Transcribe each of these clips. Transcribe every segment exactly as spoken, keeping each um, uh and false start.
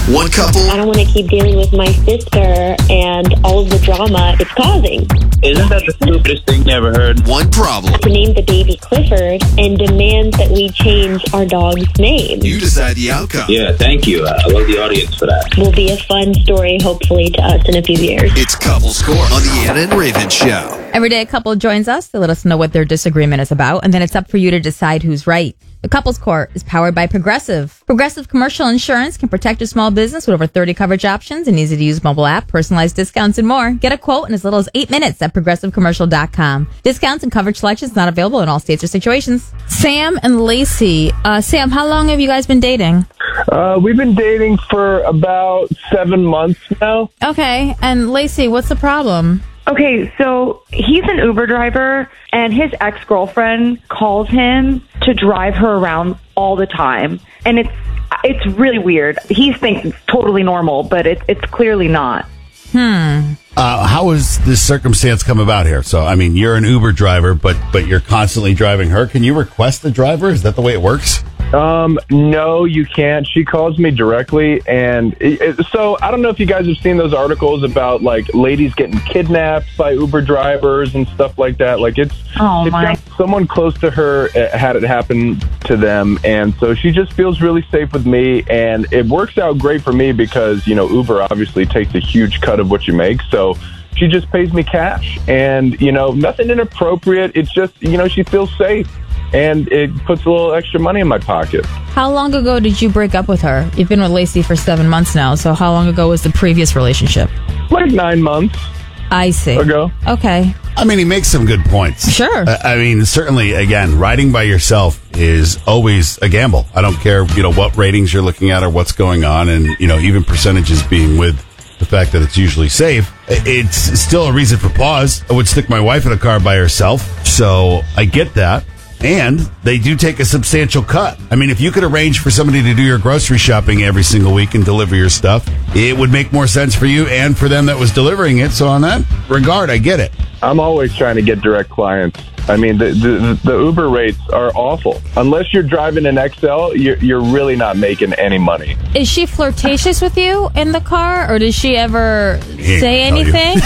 One couple. I don't want to keep dealing with my sister and all of the drama it's causing. Isn't that the stupidest thing you ever heard? One problem. To name the baby Clifford and demand that we change our dog's name. You decide the outcome. Yeah, thank you. Uh, I love the audience for that. Will be a fun story, hopefully, to us in a few years. It's Couples Court on the Anna and Raven Show. Every day a couple joins us to let us know what their disagreement is about, and then it's up for you to decide who's right. The Couples Court is powered by Progressive. Progressive Commercial Insurance can protect your small business with over thirty coverage options, an easy-to-use mobile app, personalized discounts, and more. Get a quote in as little as eight minutes at progressive commercial dot com. Discounts and coverage selections not available in all states or situations. Sam and Lacey. Uh, Sam, how long have you guys been dating? Uh, we've been dating for about seven months now. Okay, and Lacey, what's the problem? Okay, so he's an Uber driver, and his ex-girlfriend calls him to drive her around all the time. And it's it's really weird. He thinks it's totally normal, but it, it's clearly not. Hmm. Uh, how has this circumstance come about here? So, I mean, you're an Uber driver, but but you're constantly driving her. Can you request the driver? Is that the way it works? Um, no, you can't. She calls me directly, and it, it, so I don't know if you guys have seen those articles about like ladies getting kidnapped by Uber drivers and stuff like that. Like it's, oh it's my. got someone close to her uh, had it happen to them, and so she just feels really safe with me, and it works out great for me because you know Uber obviously takes a huge cut of what you make, so. She just pays me cash, and you know nothing inappropriate. It's just you know she feels safe, and it puts a little extra money in my pocket. How long ago did you break up with her? You've been with Lacey for seven months now, so how long ago was the previous relationship? Like nine months I see. ago. Okay. I mean, he makes some good points. Sure. Uh, I mean, certainly, again, riding by yourself is always a gamble. I don't care, you know, what ratings you're looking at or what's going on, and you know, even percentages being with the fact that it's usually safe. It's still a reason for pause. I would stick my wife in a car by herself, so I get that. And they do take a substantial cut. I mean, if you could arrange for somebody to do your grocery shopping every single week and deliver your stuff, it would make more sense for you and for them that was delivering it. So on that regard, I get it. I'm always trying to get direct clients. I mean, the the, the Uber rates are awful. Unless you're driving an X L, you're, you're really not making any money. Is she flirtatious with you in the car, or does she ever He say ain't gonna tell anything?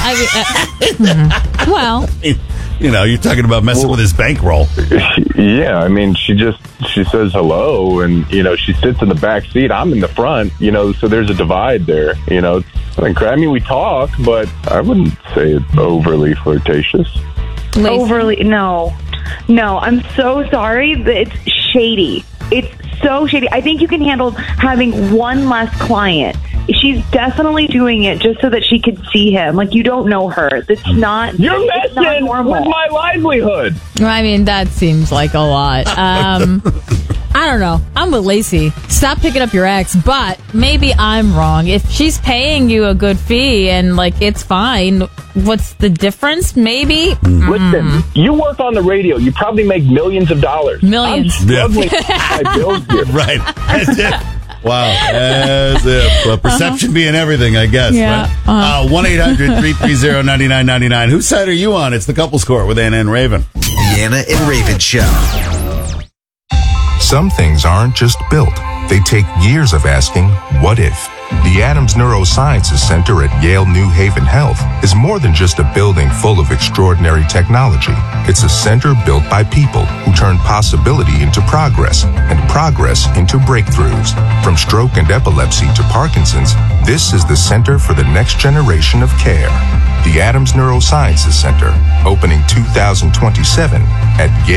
I mean, uh, mhm. Well, You know, you're talking about messing with his bankroll. Yeah, I mean, she just, she says hello, and, you know, she sits in the back seat. I'm in the front, you know, so there's a divide there, you know. I mean, we talk, but I wouldn't say it's overly flirtatious. Lacey. Overly, no. No, I'm so sorry, but it's shady. It's so shady. I think you can handle having one less client. She's definitely doing it just so that she could see him. Like, you don't know her. That's not You're it's not messing normal. with my livelihood. I mean, that seems like a lot. Um, I don't know. I'm with Lacey. Stop picking up your ex, but maybe I'm wrong. If she's paying you a good fee and, like, it's fine, what's the difference? Maybe? Listen, you work on the radio. You probably make millions of dollars. Millions. I'm struggling with my bills here. Right. That's it. Wow. That's it. Well, perception uh-huh. being everything, I guess. Yeah. Right? Uh-huh. Uh, one eight hundred three three zero nine nine nine nine. Whose side are you on? It's the Couples Court with Anna and Raven. The Anna and Raven Show. Some things aren't just built. They take years of asking, what if? The Adams Neurosciences Center at Yale New Haven Health is more than just a building full of extraordinary technology. It's a center built by people who turn possibility into progress and progress into breakthroughs. From stroke and epilepsy to Parkinson's, this is the center for the next generation of care. The Adams Neurosciences Center, opening two thousand twenty-seven at Yale.